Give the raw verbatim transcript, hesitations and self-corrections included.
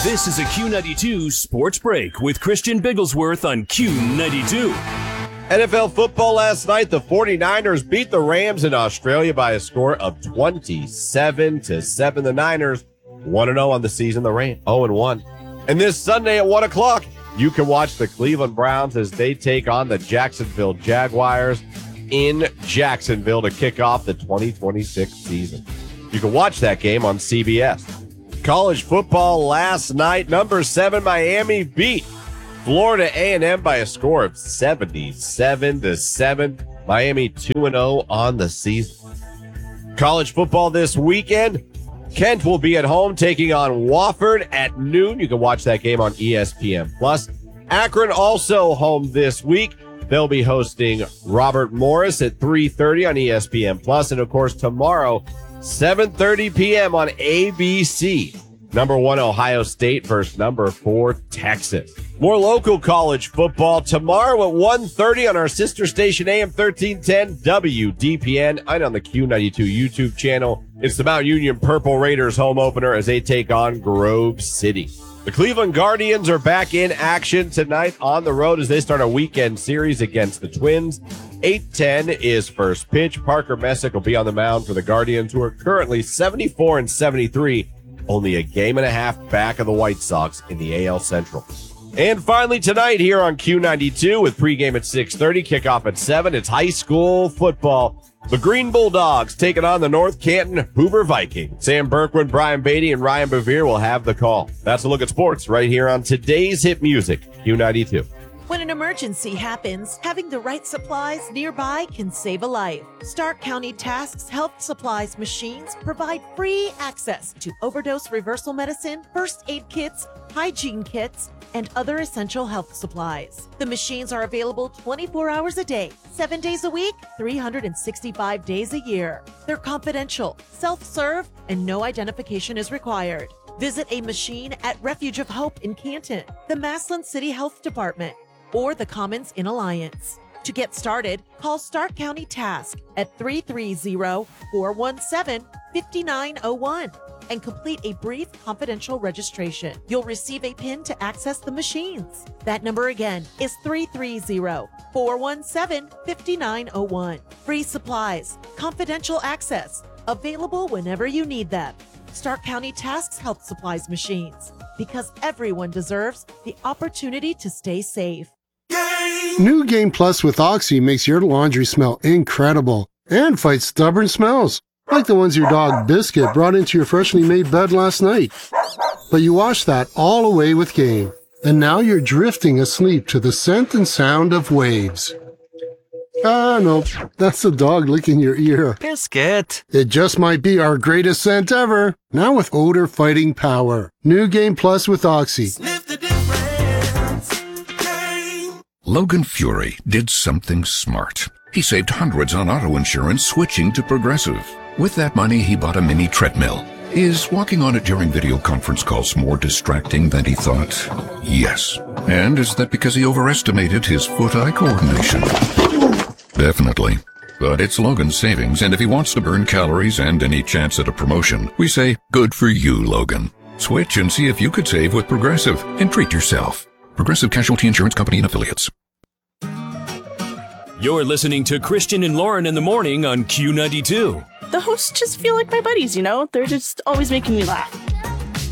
This is a Q ninety-two Sports Break with Christian Bigglesworth on Q ninety-two. N F L football last night, the 49ers beat the Rams in Australia by a score of twenty-seven to seven. The Niners one and oh on the season, the Rams oh and one. And this Sunday at one o'clock, you can watch the Cleveland Browns as they take on the Jacksonville Jaguars in Jacksonville to kick off the twenty twenty-six season. You can watch that game on C B S. College football last night, number seven Miami beat Florida A and M by a score of seventy-seven to seven. Miami two and oh on the season. College football this weekend, Kent will be at home taking on Wofford at noon. You can watch that game on E S P N Plus. Akron also home this week. They'll be hosting Robert Morris at three thirty on E S P N Plus. And of course, tomorrow, seven thirty p.m. on A B C. Number one, Ohio State versus number four, Texas. More local college football tomorrow at one thirty on our sister station A M thirteen ten W D P N and on the Q ninety-two YouTube channel. It's the Mount Union Purple Raiders home opener as they take on Grove City. The Cleveland Guardians are back in action tonight on the road as they start a weekend series against the Twins. eight ten is first pitch. Parker Messick will be on the mound for the Guardians, who are currently seventy-four and seventy-three, only a game and a half back of the White Sox in the A L Central. And finally tonight here on Q ninety-two with pregame at six thirty, kickoff at seven, it's high school football. The Green Bulldogs taking on the North Canton Hoover Vikings. Sam Berkwood, Brian Beatty, and Ryan Bevere will have the call. That's a look at sports right here on today's hit music, Q ninety-two. When an emergency happens, having the right supplies nearby can save a life. Stark County Task's Health Supplies machines provide free access to overdose reversal medicine, first aid kits, hygiene kits, and other essential health supplies. The machines are available twenty-four hours a day, seven days a week, three hundred sixty-five days a year. They're confidential, self-serve, and no identification is required. Visit a machine at Refuge of Hope in Canton, the Massillon City Health Department, or the Commons in Alliance. To get started, call Stark County Task at three three zero, four one seven, five nine zero one and complete a brief confidential registration. You'll receive a PIN to access the machines. That number again is three three zero, four one seven, five nine zero one. Free supplies, confidential access, available whenever you need them. Stark County Task's Health Supplies machines, because everyone deserves the opportunity to stay safe. New Game Plus with Oxy makes your laundry smell incredible and fights stubborn smells, like the ones your dog Biscuit brought into your freshly made bed last night. But you washed that all away with Game, and now you're drifting asleep to the scent and sound of waves. Ah, no, that's the dog licking your ear. Biscuit. It just might be our greatest scent ever, now with odor-fighting power. New Game Plus with Oxy. Sniff the difference. Game. Logan Fury did something smart. He saved hundreds on auto insurance switching to Progressive. With that money, he bought a mini treadmill. Is walking on it during video conference calls more distracting than he thought? Yes. And is that because he overestimated his foot-eye coordination? Definitely. But it's Logan's savings, and if he wants to burn calories and any chance at a promotion, we say, good for you, Logan. Switch and see if you could save with Progressive and treat yourself. Progressive Casualty Insurance Company and Affiliates. You're listening to Christian and Lauren in the morning on Q ninety-two. The hosts just feel like my buddies, you know? They're just always making me laugh.